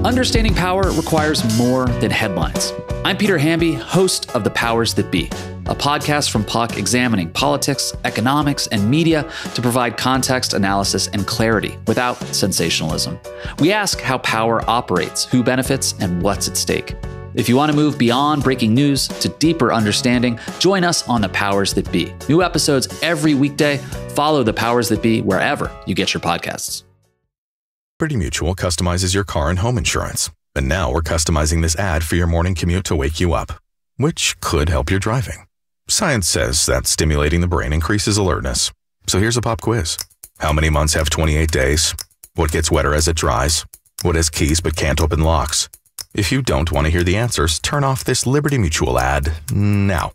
Understanding power requires more than headlines. I'm Peter Hamby, host of The Powers That Be, a podcast from Puck examining politics, economics, and media to provide context, analysis, and clarity without sensationalism. We ask how power operates, who benefits, and what's at stake. If you want to move beyond breaking news to deeper understanding, join us on The Powers That Be. New episodes every weekday. Follow The Powers That Be wherever you get your podcasts. Liberty Mutual customizes your car and home insurance. And now we're customizing this ad for your morning commute to wake you up, which could help your driving. Science says that stimulating the brain increases alertness. So here's a pop quiz. How many months have 28 days? What gets wetter as it dries? What has keys but can't open locks? If you don't want to hear the answers, turn off this Liberty Mutual ad now.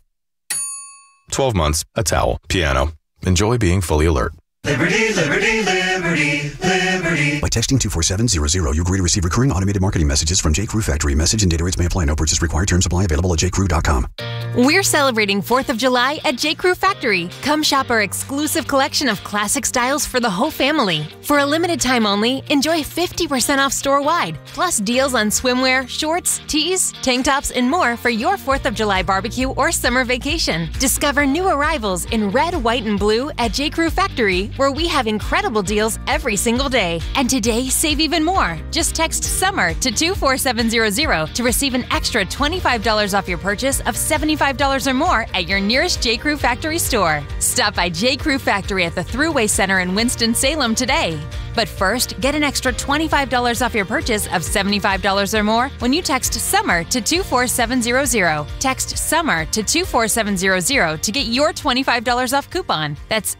12 months, a towel, piano. Enjoy being fully alert. Liberty, liberty, liberty, liberty. By texting 24700, you agree to receive recurring automated marketing messages from J. Crew Factory. Message and data rates may apply. No purchase required. Terms apply. Available at jcrew.com. We're celebrating 4th of July at J. Crew Factory. Come shop our exclusive collection of classic styles for the whole family. For a limited time only, enjoy 50% off store-wide, plus deals on swimwear, shorts, tees, tank tops, and more for your 4th of July barbecue or summer vacation. Discover new arrivals in red, white, and blue at J. Crew Factory, where we have incredible deals every single day. And today, save even more. Just text SUMMER to 24700 to receive an extra $25 off your purchase of $75 or more at your nearest J. Crew Factory store. Stop by J. Crew Factory at the Thruway Center in Winston-Salem today. But first, get an extra $25 off your purchase of $75 or more when you text SUMMER to 24700. Text SUMMER to 24700 to get your $25 off coupon. That's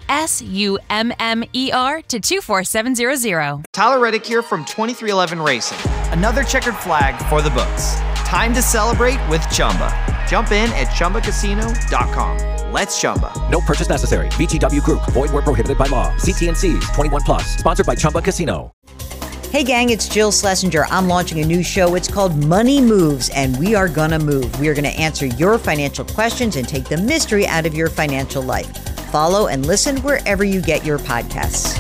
SUMMER to 24700. Tyler Reddick here from 2311 Racing. Another checkered flag for the books. Time to celebrate with Chumba. Jump in at ChumbaCasino.com. Let's Chumba. No purchase necessary. VGW Group. Void where prohibited by law. CT&Cs. 21 plus. Sponsored by Chumba Casino. Hey gang, it's Jill Schlesinger. I'm launching a new show. It's called Money Moves, and we are gonna move. We are gonna answer your financial questions and take the mystery out of your financial life. Follow and listen wherever you get your podcasts.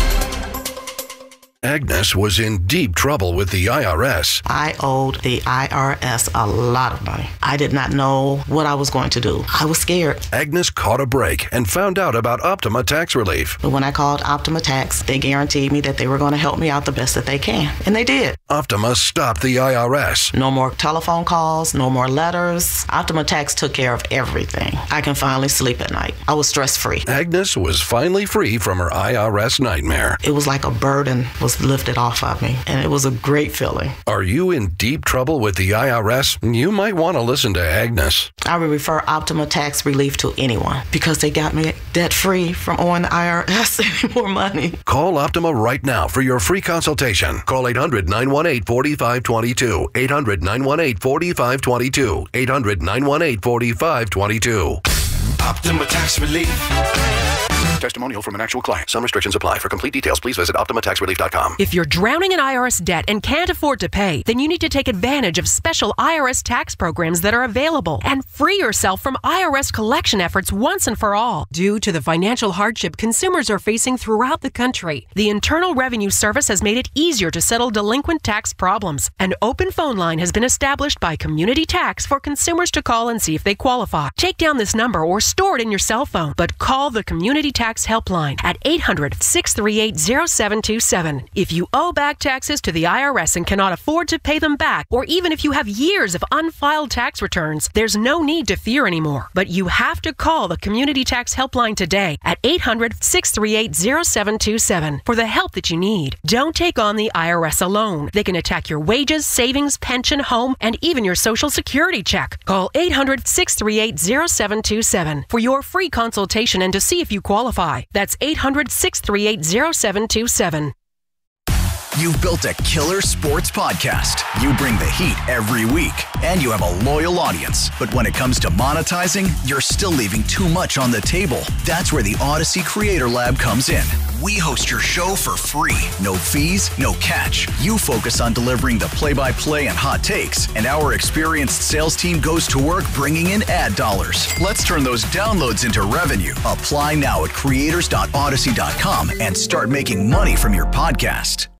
Agnes was in deep trouble with the IRS. I owed the IRS a lot of money. I did not know what I was going to do. I was scared. Agnes caught a break and found out about Optima Tax Relief. But when I called Optima Tax, they guaranteed me that they were going to help me out the best that they can. And they did. Optima stopped the IRS. No more telephone calls, no more letters. Optima Tax took care of everything. I can finally sleep at night. I was stress-free. Agnes was finally free from her IRS nightmare. It was like a burden was lifted off of me, and it was a great feeling. Are you in deep trouble with the IRS? You might want to listen to Agnes. I would refer Optima Tax Relief to anyone because they got me debt-free from owing the IRS any more money. Call Optima right now for your free consultation. Call 800-918-4522. 800-918-4522. 800-918-4522. Optima Tax Relief. Testimonial from an actual client. Some restrictions apply. For complete details, please visit OptimaTaxRelief.com. If you're drowning in IRS debt and can't afford to pay, then you need to take advantage of special IRS tax programs that are available and free yourself from IRS collection efforts once and for all. Due to the financial hardship consumers are facing throughout the country, the Internal Revenue Service has made it easier to settle delinquent tax problems. An open phone line has been established by Community Tax for consumers to call and see if they qualify. Take down this number or store it in your cell phone, but call the Community Tax Helpline at 800-638-0727. If you owe back taxes to the IRS and cannot afford to pay them back, or even if you have years of unfiled tax returns, there's no need to fear anymore. But you have to call the Community Tax Helpline today at 800-638-0727 for the help that you need. Don't take on the IRS alone. They can attack your wages, savings, pension, home, and even your Social Security check. Call 800-638-0727 for your free consultation and to see if you qualify. That's 800-638-0727. You've built a killer sports podcast. You bring the heat every week, and you have a loyal audience. But when it comes to monetizing, you're still leaving too much on the table. That's where the Odyssey Creator Lab comes in. We host your show for free. No fees, no catch. You focus on delivering the play-by-play and hot takes, and our experienced sales team goes to work bringing in ad dollars. Let's turn those downloads into revenue. Apply now at creators.odyssey.com and start making money from your podcast.